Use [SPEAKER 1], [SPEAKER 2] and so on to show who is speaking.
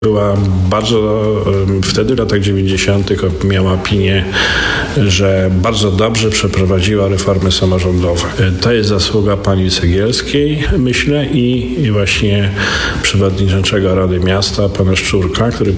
[SPEAKER 1] była bardzo, wtedy w latach 90. miała opinię, że bardzo dobrze przeprowadziła reformy samorządowe. To jest zasługa pani Cegielskiej, myślę, i właśnie przewodniczącego Rady Miasta, pana Szczurka, który